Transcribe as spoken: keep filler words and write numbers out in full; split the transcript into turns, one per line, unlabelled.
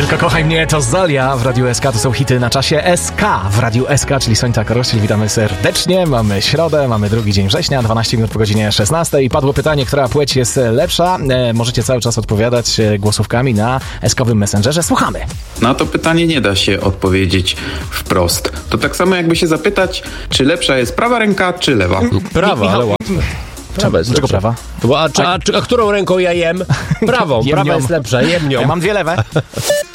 Tylko kochaj mnie to Zolia w Radiu S K, to są hity na czasie S K w Radiu S K, czyli Sońca Korościel. Witamy serdecznie, mamy środę, mamy drugi dzień września, dwanaście minut po godzinie szesnastej. Padło pytanie, która płeć jest lepsza. E, możecie cały czas odpowiadać głosówkami na S K-owym Messengerze. Słuchamy.
Na to pytanie nie da się odpowiedzieć wprost. To tak samo jakby się zapytać, czy lepsza jest prawa ręka, czy lewa.
Prawa, ale łatwe. Prawa jest
Dlaczego
lepsza.
prawa?
Bo, a, a, a, a którą ręką ja jem? Prawą.
Jem
Prawa
nią.
jest lepsza, jem nią.
Ja mam dwie lewe.